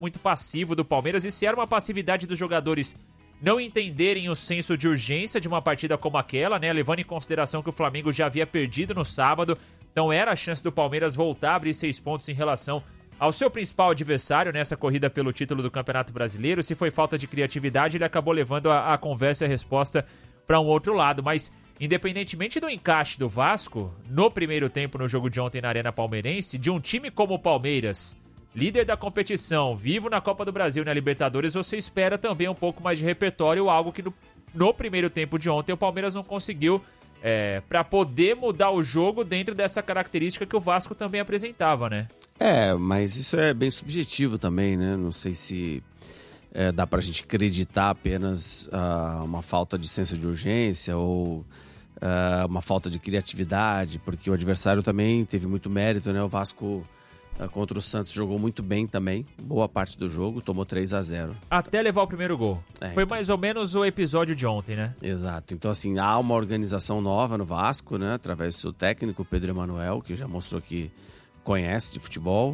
muito passivo do Palmeiras, e se era uma passividade dos jogadores não entenderem o senso de urgência de uma partida como aquela, né? Levando em consideração que o Flamengo já havia perdido no sábado, então era a chance do Palmeiras voltar a abrir 6 pontos em relação ao seu principal adversário nessa corrida pelo título do Campeonato Brasileiro. Se foi falta de criatividade, ele acabou levando a conversa e a resposta para um outro lado, mas independentemente do encaixe do Vasco, no primeiro tempo no jogo de ontem na Arena Palmeirense, de um time como o Palmeiras, líder da competição, vivo na Copa do Brasil e na Libertadores, você espera também um pouco mais de repertório, algo que no primeiro tempo de ontem o Palmeiras não conseguiu para poder mudar o jogo dentro dessa característica que o Vasco também apresentava, né? Mas isso é bem subjetivo também, né? Não sei se dá pra gente acreditar apenas uma falta de senso de urgência ou uma falta de criatividade, porque o adversário também teve muito mérito, né? O Vasco contra o Santos jogou muito bem também, boa parte do jogo, tomou 3-0. Até levar o primeiro gol. Foi mais ou menos o episódio de ontem, né? Exato. Então, assim, há uma organização nova no Vasco, né? Através do seu técnico, Pedro Emanuel, que já mostrou que conhece de futebol.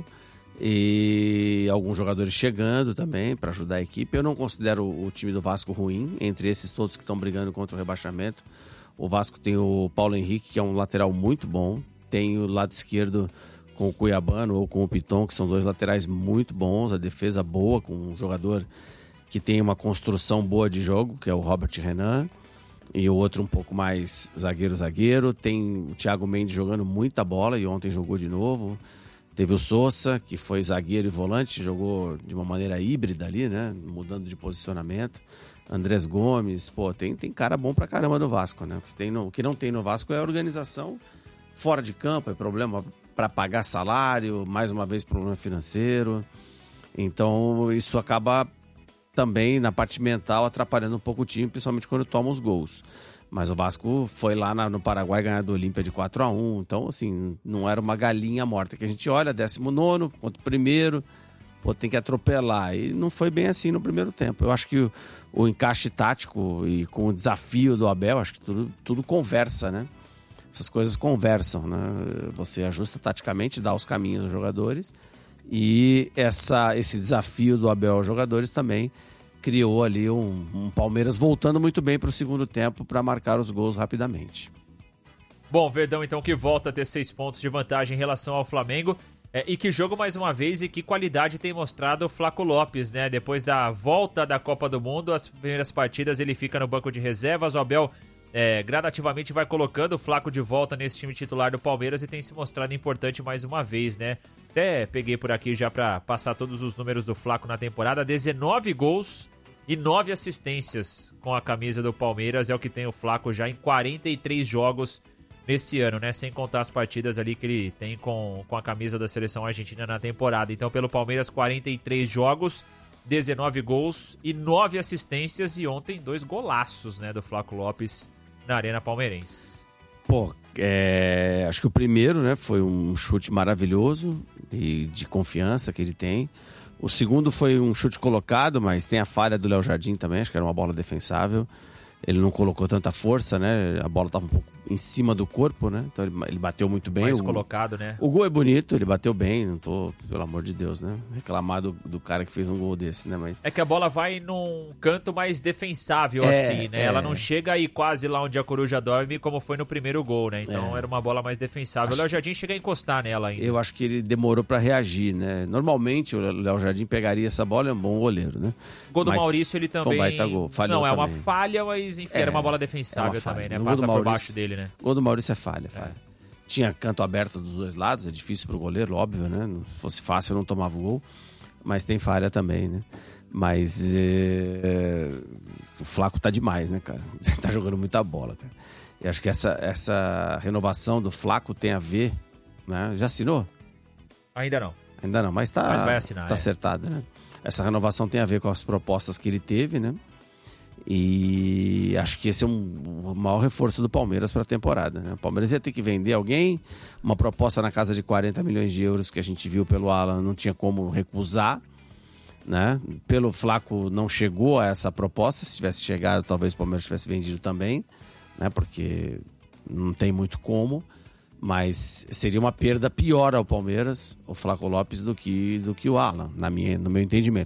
E alguns jogadores chegando também para ajudar a equipe. Eu não considero o time do Vasco ruim, entre esses todos que estão brigando contra o rebaixamento. O Vasco tem o Paulo Henrique, que é um lateral muito bom. Tem o lado esquerdo com o Cuiabano ou com o Piton, que são dois laterais muito bons. A defesa boa, com um jogador que tem uma construção boa de jogo, que é o Robert Renan. E o outro um pouco mais zagueiro. Tem o Thiago Mendes jogando muita bola e ontem jogou de novo. Teve o Sousa, que foi zagueiro e volante, jogou de uma maneira híbrida ali, né? Mudando de posicionamento. Andrés Gomes, tem cara bom pra caramba no Vasco, né? O que não tem no Vasco é a organização fora de campo, é problema para pagar salário, mais uma vez problema financeiro. Então isso acaba também na parte mental atrapalhando um pouco o time, principalmente quando toma os gols. Mas o Vasco foi lá no Paraguai ganhar do Olímpia de 4-1. Então, assim, não era uma galinha morta. Que a gente olha, 19º contra o primeiro, tem que atropelar. E não foi bem assim no primeiro tempo. Eu acho que o encaixe tático e com o desafio do Abel, acho que tudo conversa, né? Essas coisas conversam, né? Você ajusta taticamente, dá os caminhos aos jogadores. E esse desafio do Abel aos jogadores também criou ali um Palmeiras voltando muito bem para o segundo tempo para marcar os gols rapidamente. Bom, Verdão então que volta a ter 6 pontos de vantagem em relação ao Flamengo. E que jogo mais uma vez e que qualidade tem mostrado o Flaco Lopes, né? Depois da volta da Copa do Mundo, as primeiras partidas ele fica no banco de reservas. O Abel gradativamente vai colocando o Flaco de volta nesse time titular do Palmeiras e tem se mostrado importante mais uma vez, né? Até peguei por aqui já para passar todos os números do Flaco na temporada. 19 gols e 9 assistências com a camisa do Palmeiras é o que tem o Flaco já em 43 jogos nesse ano, né? Sem contar as partidas ali que ele tem com a camisa da seleção argentina na temporada. Então, pelo Palmeiras, 43 jogos, 19 gols e 9 assistências. E ontem, 2 golaços, né, do Flaco Lopes na Arena Palmeirense. Acho que o primeiro, né, foi um chute maravilhoso e de confiança que ele tem. O segundo foi um chute colocado, mas tem a falha do Léo Jardim também, acho que era uma bola defensável. Ele não colocou tanta força, né? A bola estava um pouco em cima do corpo, né? Então ele bateu muito bem. Mais colocado, né? O gol é bonito, ele bateu bem, não tô, pelo amor de Deus, né? Reclamar do cara que fez um gol desse, né? Mas... É que a bola vai num canto mais defensável, assim, né? Ela não chega aí quase lá onde a coruja dorme, como foi no primeiro gol, né? Então era uma bola mais defensável. O Léo Jardim chega a encostar nela ainda. Eu acho que ele demorou pra reagir, né? Normalmente o Léo Jardim pegaria essa bola, é um bom goleiro, né? O gol do Maurício, ele também... Foi um baita gol, falhou também. Uma falha, mas enfim, era uma bola defensável também, né? No Passa Maurício, por baixo dele, né? O gol do Maurício é falha. Tinha canto aberto dos dois lados, é difícil pro goleiro, óbvio, né? Se fosse fácil eu não tomava o gol, mas tem falha também, né? Mas o Flaco tá demais, né, cara? Tá jogando muita bola, cara. E acho que essa renovação do Flaco tem a ver, né? Já assinou? Ainda não. Ainda não, mas vai assinar, tá acertado, né? Essa renovação tem a ver com as propostas que ele teve, né? E acho que esse é o maior reforço do Palmeiras para a temporada, né? O Palmeiras ia ter que vender alguém, uma proposta na casa de 40 milhões de euros que a gente viu pelo Alan, não tinha como recusar, né? Pelo Flaco não chegou a essa proposta, se tivesse chegado talvez o Palmeiras tivesse vendido também, né? Porque não tem muito como. Mas seria uma perda pior ao Palmeiras, o Flaco Lopes, do que o Alan, no meu entendimento.